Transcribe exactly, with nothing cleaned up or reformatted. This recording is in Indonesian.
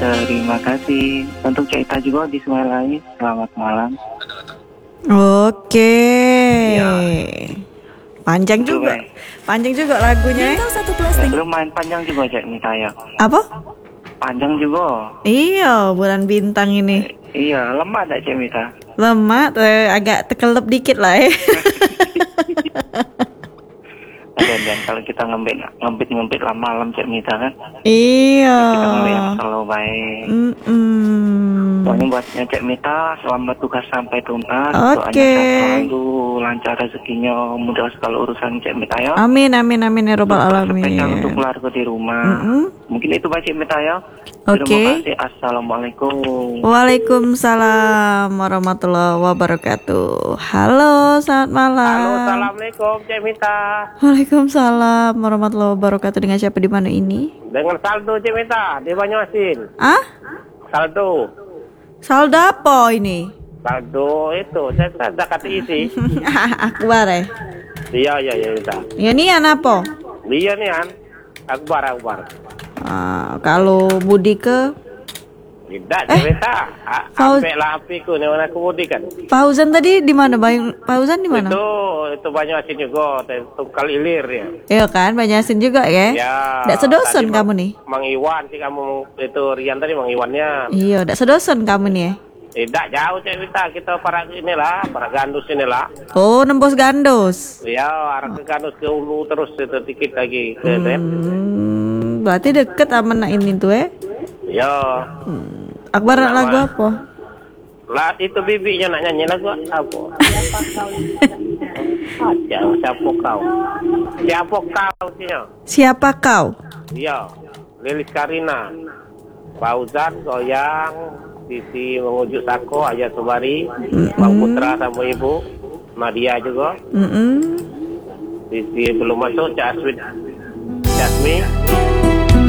Terima kasih. Untuk cerita juga di Sumalai. Selamat malam. Oke. Ya. Panjang juga. Juga. Panjang juga lagunya. Bintang satu plus nih. Lumayan panjang juga Cek Mita ya. Apa? Panjang juga. Iya, bulan bintang ini. Eh, iya, lemah tak Cek Mita? Lemak, eh, agak tekelep dikit lah ya. Dan, dan kalau kita ngembit ngembit ngembit lah malam Cek Mita kan. Iya. Kita ngeliat selalu baik. Mm-mm. Pokoknya buatnya Cek Mita selamat tugas sampai tuntas. Oke. Doanya sehat selalu, lancar rezekinya, mudah segala urusan Cek Mita ya. Amin amin amin ya robbal Spesial untuk alamin. keluarga di rumah. Mm-mm. Mungkin itu Pak Cik Mita ya. Oke. Terima kasih. Assalamualaikum. Waalaikumsalam warahmatullahi wabarakatuh. Halo, selamat malam. Halo, assalamualaikum Cik Mita. Waalaikumsalam warahmatullahi wabarakatuh. Dengan siapa di mana ini? Dengan saldo Cik Mita di Banyuasin. Ah? Saldo, Saldo apa ini? saldo itu saya saya zakat isi. Akbar ya? Iya iya iya Mita. Ya nih apa? Iya nih an. Akbar Akbar. Ah, kalau Budi ke Tidak Eh, Cik Mita. A- Fauz- Ampe lah apiku nih mana kemudian. Fauzan tadi di mana? Bayung Fauzan di mana? Itu itu Banyuasin juga, Tungkal Ilir ya. Iya kan, Banyasin juga ya? Ya. Nggak sedoson tadi kamu Mang- nih? Mang Iwan sih kamu itu Rian tadi Mang Iwannya. Iya, nggak sedoson kamu nih ya? Tidak jauh Cik Mita, kita para inilah, para gandus inilah. Oh, nembus gandos. Ya, arah ke Gandus ke Ulu terus itu dikit lagi ke Dem. Hmm, berarti deket sama nak ini tuh ya? Ya, Akbar nak Nama. lagu apa? lah itu bibinya nak nyanyi lagu apa? Aja, siapa kau? Siapa kau sih? Siapa kau? Ya, Lilis Karina, Fauzan goyang, Sisi mengujuk Sako, Ayah Subari, Bang Putra sama Ibu, Nadia juga, Mm-mm. Sisi belum masuk, Cak Aswin, Jasmi,